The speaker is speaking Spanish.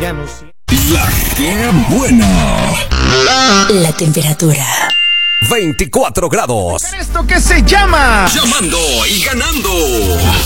La que buena. La temperatura 24 grados. Esto que se llama Llamando y ganando.